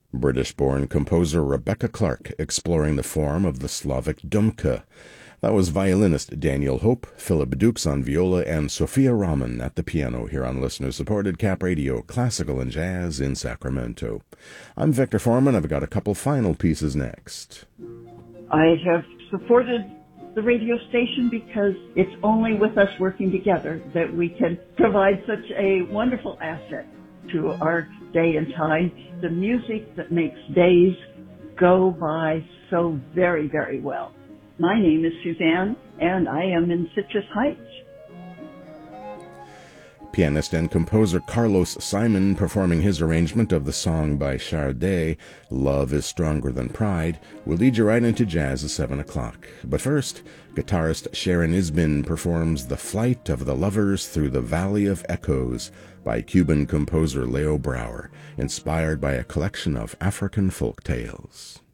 British-born composer Rebecca Clark exploring the form of the Slavic dumka. That was violinist Daniel Hope, Philip Dukes on viola, and Sophia Rahman at the piano here on listener-supported Cap Radio, Classical and Jazz in Sacramento. I'm Victor Foreman. I've got a couple final pieces next. I have supported the radio station because it's only with us working together that we can provide such a wonderful asset to our day and time, the music that makes days go by so very, very well. My name is Suzanne, and I am in Citrus Heights. Pianist and composer Carlos Simon performing his arrangement of the song by Sade, Love is Stronger Than Pride, will lead you right into jazz at 7 o'clock. But first, guitarist Sharon Isbin performs The Flight of the Lovers Through the Valley of Echoes by Cuban composer Leo Brouwer, inspired by a collection of African folk tales.